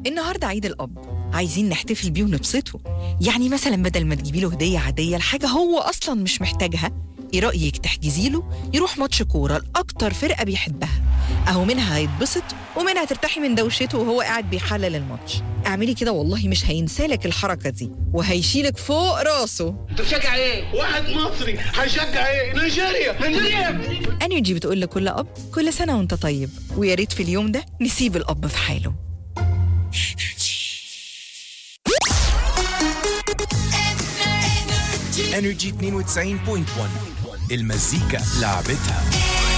النهاردة عيد الأب، عايزين نحتفل بيه ونبسطه. يعني مثلا بدل ما تجيبي له هدية عادية لحاجة هو أصلا مش محتاجها، ايه رأيك تحجزي له يروح ماتش كورة لأكتر فرقة بيحبها؟ أهو منها هيتبسط ومنها ترتاحي من دوشته وهو قاعد بيحلل الماتش. اعملي كده والله مش هينسالك الحركة دي وهيشيلك فوق راسه. انت بتشجع ايه؟ واحد مصري هيشجع ايه؟ نيجيريا. انرجي بتقول لكل أب كل سنة وانت طيب، ويا ريت في اليوم ده نسيب الأب في حاله. انرجي 92.1 المزيكا لعبتها.